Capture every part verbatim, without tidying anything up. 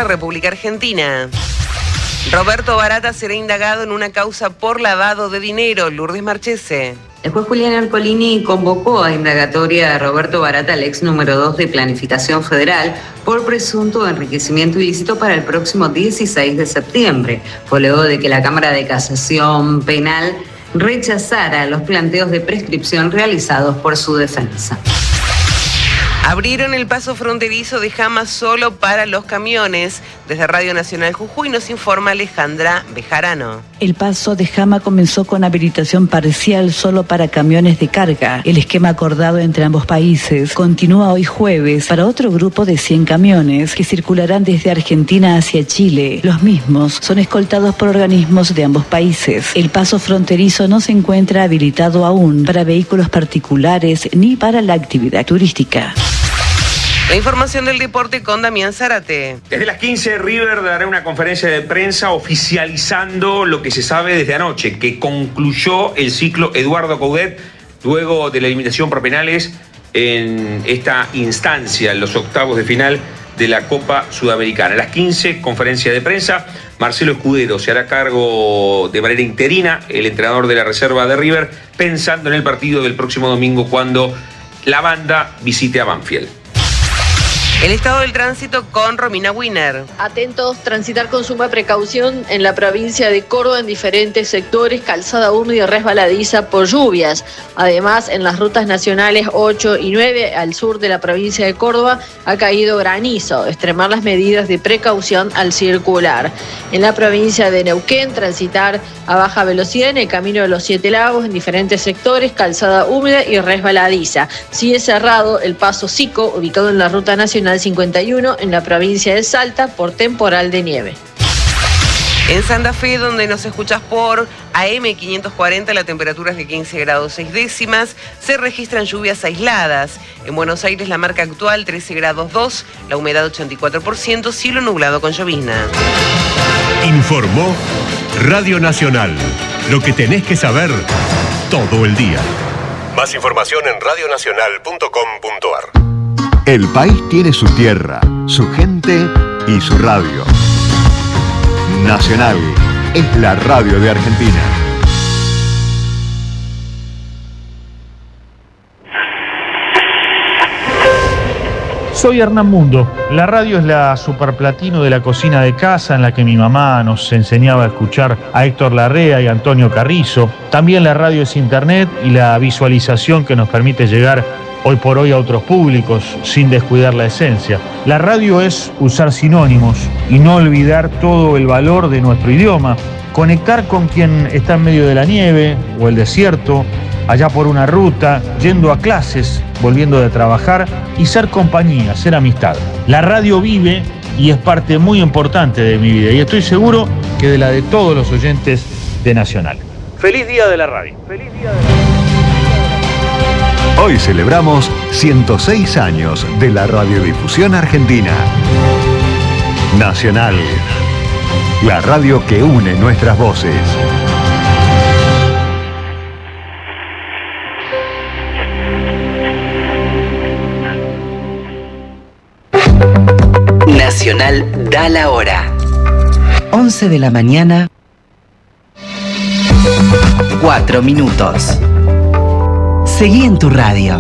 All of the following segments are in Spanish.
la República Argentina. Roberto Barata será indagado en una causa por lavado de dinero. Lourdes Marchese. El juez Julián Ercolini convocó a indagatoria a Roberto Barata, el ex número dos de Planificación Federal, por presunto enriquecimiento ilícito para el próximo dieciséis de septiembre. Fue luego de que la Cámara de Casación Penal rechazara los planteos de prescripción realizados por su defensa. Abrieron el paso fronterizo de Jama solo para los camiones. Desde Radio Nacional Jujuy nos informa Alejandra Bejarano. El paso de Jama comenzó con habilitación parcial solo para camiones de carga. El esquema acordado entre ambos países continúa hoy jueves para otro grupo de cien camiones que circularán desde Argentina hacia Chile. Los mismos son escoltados por organismos de ambos países. El paso fronterizo no se encuentra habilitado aún para vehículos particulares ni para la actividad turística. La información del deporte con Damián Zárate. Desde las quince, River dará una conferencia de prensa oficializando lo que se sabe desde anoche, que concluyó el ciclo Eduardo Coudet luego de la eliminación por penales en esta instancia, en los octavos de final de la Copa Sudamericana. A las quince, conferencia de prensa. Marcelo Escudero se hará cargo de manera interina, el entrenador de la reserva de River, pensando en el partido del próximo domingo cuando la banda visite a Banfield. El estado del tránsito con Romina Wiener. Atentos, transitar con suma precaución en la provincia de Córdoba en diferentes sectores, calzada húmeda y resbaladiza por lluvias. Además, en las rutas nacionales ocho y nueve al sur de la provincia de Córdoba ha caído granizo. Extremar las medidas de precaución al circular. En la provincia de Neuquén, transitar a baja velocidad en el camino de los Siete Lagos en diferentes sectores, calzada húmeda y resbaladiza. Sigue cerrado el paso Sico, ubicado en la ruta nacional cincuenta y uno en la provincia de Salta por temporal de nieve. En Santa Fe, donde nos escuchas por A M quinientos cuarenta, la temperatura es de quince grados seis décimas, se registran lluvias aisladas. En Buenos Aires la marca actual trece grados dos, la humedad ochenta y cuatro por ciento, cielo nublado con llovizna. Informó Radio Nacional, lo que tenés que saber todo el día. Más información en radio nacional punto com punto a r. El país tiene su tierra, su gente y su radio. Nacional es la radio de Argentina. Soy Hernán Mundo. La radio es la superplatino de la cocina de casa en la que mi mamá nos enseñaba a escuchar a Héctor Larrea y Antonio Carrizo. También la radio es internet y la visualización que nos permite llegar hoy por hoy a otros públicos sin descuidar la esencia. La radio es usar sinónimos y no olvidar todo el valor de nuestro idioma. Conectar con quien está en medio de la nieve o el desierto, allá por una ruta, yendo a clases, volviendo de trabajar y ser compañía, ser amistad. La radio vive y es parte muy importante de mi vida y estoy seguro que de la de todos los oyentes de Nacional. ¡Feliz Día de la Radio! ¡Feliz Día de la Radio! Hoy celebramos ciento seis años de la radiodifusión argentina. Nacional, la radio que une nuestras voces. Nacional da la hora. once de la mañana, cuatro minutos. Seguí en tu radio.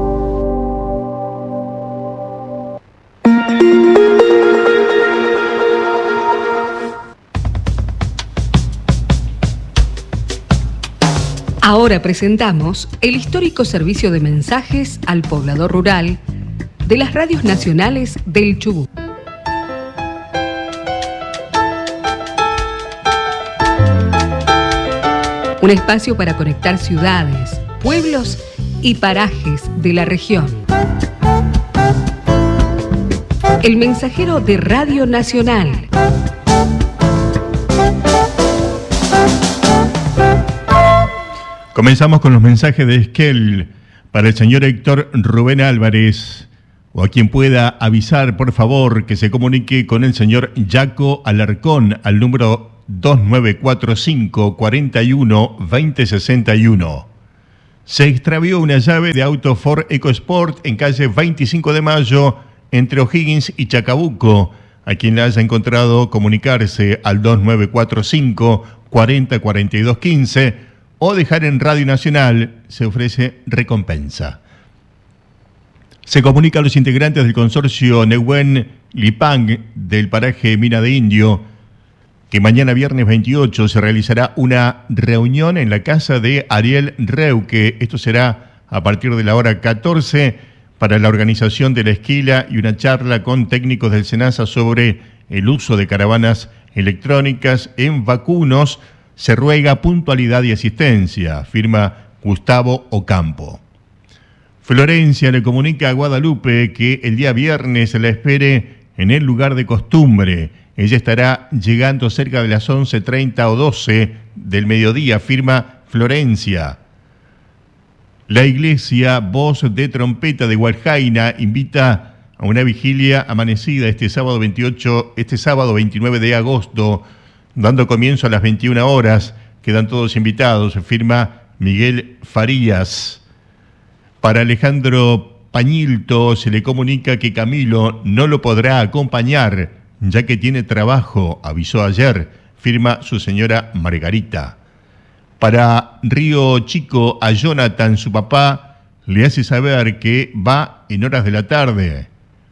Ahora presentamos el histórico servicio de mensajes al poblador rural de las radios nacionales del Chubut. Un espacio para conectar ciudades, pueblos y parajes de la región. El mensajero de Radio Nacional. Comenzamos con los mensajes de Esquel para el señor Héctor Rubén Álvarez, o a quien pueda avisar, por favor, que se comunique con el señor Jaco Alarcón al número dos nueve cuatro cinco, cuatro uno, dos cero seis uno. Se extravió una llave de auto Ford EcoSport en calle veinticinco de mayo, entre O'Higgins y Chacabuco. A quien la haya encontrado, comunicarse al dos nueve cuatro cinco, cuarenta, cuarenta y dos quince o dejar en Radio Nacional, se ofrece recompensa. Se comunica a los integrantes del consorcio Nehuen Lipang del paraje Mina de Indio que mañana viernes veintiocho se realizará una reunión en la casa de Ariel Reuque. Esto será a partir de la hora catorce para la organización de la esquila y una charla con técnicos del SENASA sobre el uso de caravanas electrónicas en vacunos. Se ruega puntualidad y asistencia, firma Gustavo Ocampo. Florencia le comunica a Guadalupe que el día viernes la espere en el lugar de costumbre. Ella estará llegando cerca de las once treinta o doce del mediodía, firma Florencia. La iglesia Voz de Trompeta de Hualjaina invita a una vigilia amanecida este sábado veintiocho, este sábado veintinueve de agosto, dando comienzo a las veintiuna horas. Quedan todos invitados, firma Miguel Farías. Para Alejandro Pañilto se le comunica que Camilo no lo podrá acompañar, ya que tiene trabajo, avisó ayer, firma su señora Margarita. Para Río Chico, a Jonathan, su papá, le hace saber que va en horas de la tarde.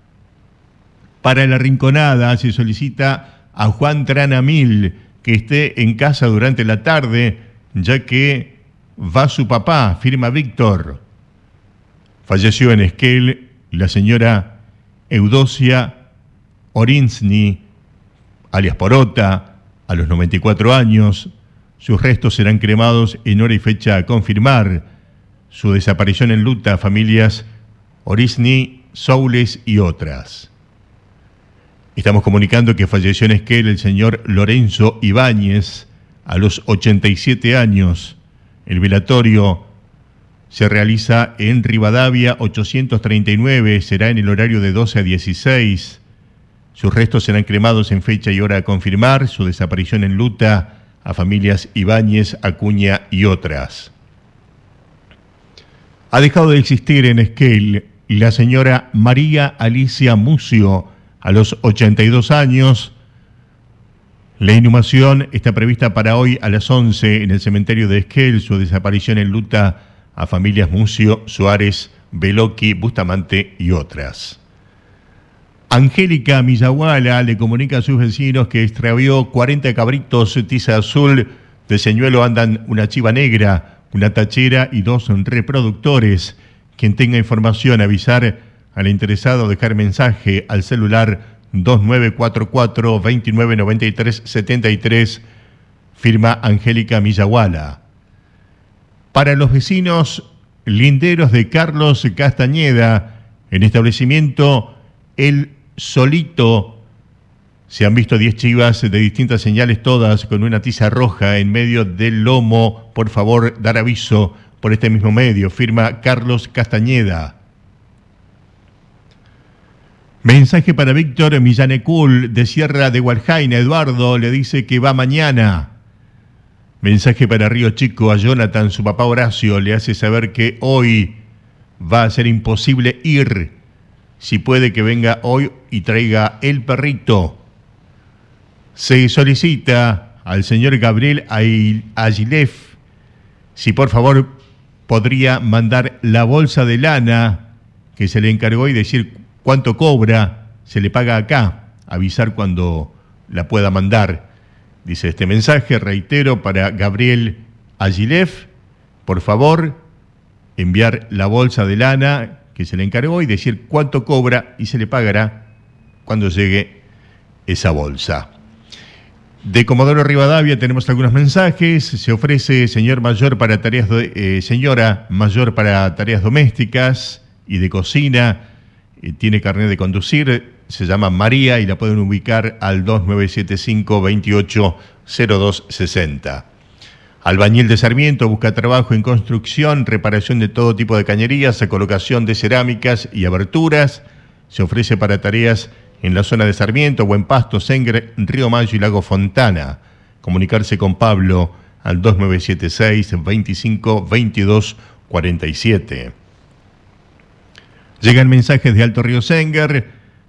Para La Rinconada se solicita a Juan Tranamil que esté en casa durante la tarde, ya que va su papá, firma Víctor. Falleció en Esquel la señora Eudocia Orinsny, alias Porota, a los noventa y cuatro años. Sus restos serán cremados en hora y fecha a confirmar. Su desaparición en luta, familias Orinsny, Soules y otras. Estamos comunicando que falleció en Esquel el señor Lorenzo Ibáñez, a los ochenta y siete años. El velatorio se realiza en Rivadavia ochocientos treinta y nueve, será en el horario de doce a dieciséis. Sus restos serán cremados en fecha y hora a confirmar. Su desaparición en luta a familias Ibáñez, Acuña y otras. Ha dejado de existir en Esquel la señora María Alicia Mucio, a los ochenta y dos años. La inhumación está prevista para hoy a las once en el cementerio de Esquel. Su desaparición en luta a familias Mucio, Suárez, Beloqui, Bustamante y otras. Angélica Millahuala le comunica a sus vecinos que extravió cuarenta cabritos tiza azul. De señuelo andan una chiva negra, una tachera y dos reproductores. Quien tenga información, avisar al interesado, dejar mensaje al celular dos nueve cuatro cuatro, dos nueve nueve tres siete tres, firma Angélica Millahuala. Para los vecinos linderos de Carlos Castañeda, en establecimiento El Solito, se han visto diez chivas de distintas señales, todas con una tiza roja en medio del lomo. Por favor, dar aviso por este mismo medio, firma Carlos Castañeda. Mensaje para Víctor Millanecul, de Sierra de Hualjaina. Eduardo le dice que va mañana. Mensaje para Río Chico, a Jonathan, su papá Horacio, le hace saber que hoy va a ser imposible ir. Si puede que venga hoy y traiga el perrito. Se solicita al señor Gabriel Agilef si por favor podría mandar la bolsa de lana que se le encargó y decir cuánto cobra, se le paga acá, avisar cuando la pueda mandar. Dice este mensaje, reitero, para Gabriel Agilef, por favor, enviar la bolsa de lana que se le encargó y decir cuánto cobra y se le pagará cuando llegue esa bolsa. De Comodoro Rivadavia tenemos algunos mensajes. Se ofrece señor mayor para tareas de, eh, señora mayor para tareas domésticas y de cocina. Eh, tiene carnet de conducir. Se llama María y la pueden ubicar al dos nueve siete cinco, veintiocho cero dos sesenta. Albañil de Sarmiento busca trabajo en construcción, reparación de todo tipo de cañerías, colocación de cerámicas y aberturas. Se ofrece para tareas en la zona de Sarmiento, Buen Pasto, Sengre, Río Mayo y Lago Fontana. Comunicarse con Pablo al dos nueve siete seis, veinticinco, veintidós, cuarenta y siete. Llegan mensajes de Alto Río Senger.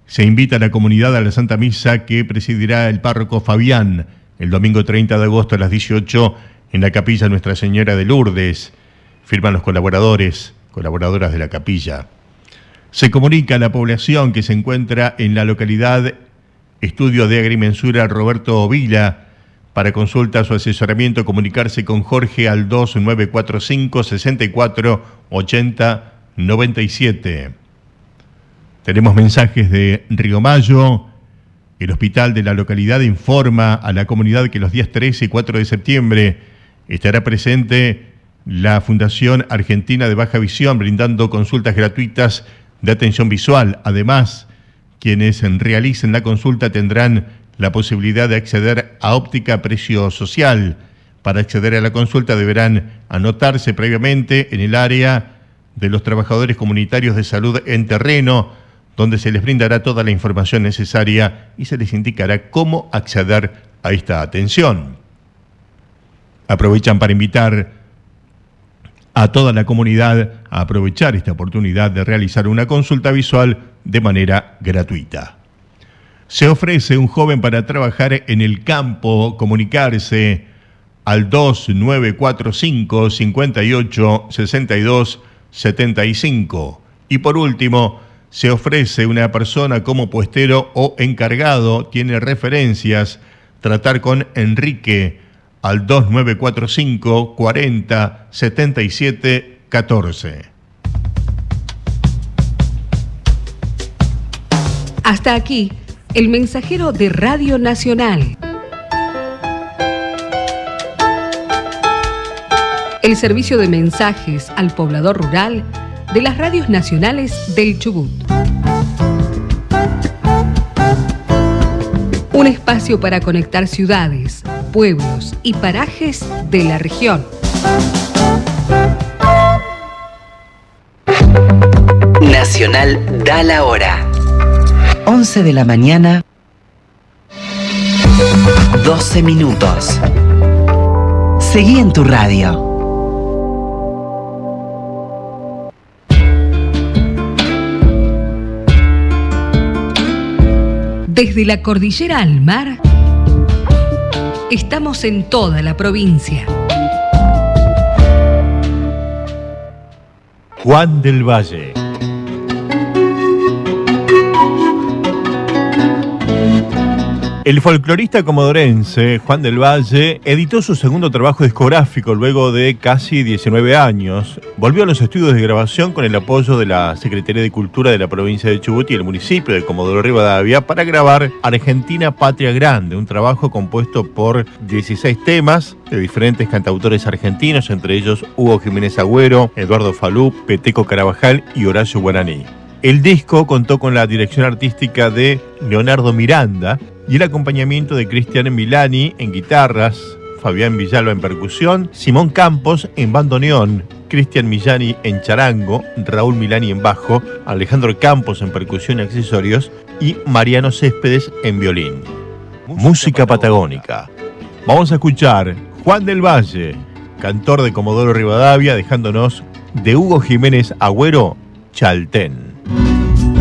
Se invita a la comunidad a la Santa Misa que presidirá el párroco Fabián el domingo treinta de agosto a las dieciocho en la capilla Nuestra Señora de Lourdes. Firman los colaboradores, colaboradoras de la capilla. Se comunica a la población que se encuentra en la localidad Estudio de Agrimensura Roberto Vila. Para consultas o asesoramiento, comunicarse con Jorge al dos nueve cuatro cinco, seis cuatro, ocho cero nueve siete. Tenemos mensajes de Río Mayo. El hospital de la localidad informa a la comunidad que los días trece y cuatro de septiembre estará presente la Fundación Argentina de Baja Visión brindando consultas gratuitas de atención visual. Además, quienes realicen la consulta tendrán la posibilidad de acceder a óptica a precio social. Para acceder a la consulta deberán anotarse previamente en el área de los trabajadores comunitarios de salud en terreno, donde se les brindará toda la información necesaria y se les indicará cómo acceder a esta atención. Aprovechan para invitar a toda la comunidad a aprovechar esta oportunidad de realizar una consulta visual de manera gratuita. Se ofrece un joven para trabajar en el campo, comunicarse al dos nueve cuatro cinco, cinco ocho, seis dos siete cinco. Y por último, se ofrece una persona como puestero o encargado, tiene referencias, tratar con Enrique al dos nueve cuatro cinco, cuarenta, setenta y siete, catorce. Hasta aquí, el mensajero de Radio Nacional. El servicio de mensajes al poblador rural de las radios nacionales del Chubut. Un espacio para conectar ciudades, pueblos y parajes de la región. Nacional da la hora. once de la mañana, doce minutos. Seguí en tu radio. Desde la cordillera al mar, estamos en toda la provincia. Juan del Valle. El folclorista comodorense Juan del Valle editó su segundo trabajo discográfico luego de casi diecinueve años. Volvió a los estudios de grabación con el apoyo de la Secretaría de Cultura de la provincia de Chubut y el municipio de Comodoro Rivadavia para grabar Argentina Patria Grande, un trabajo compuesto por dieciséis temas de diferentes cantautores argentinos, entre ellos Hugo Jiménez Agüero, Eduardo Falú, Peteco Carabajal y Horacio Guaraní. El disco contó con la dirección artística de Leonardo Miranda y el acompañamiento de Cristian Milani en guitarras, Fabián Villalba en percusión, Simón Campos en bandoneón, Cristian Millani en charango, Raúl Milani en bajo, Alejandro Campos en percusión y accesorios y Mariano Céspedes en violín. Música patagónica. Vamos a escuchar Juan del Valle, cantor de Comodoro Rivadavia, dejándonos de Hugo Jiménez Agüero, Chaltén.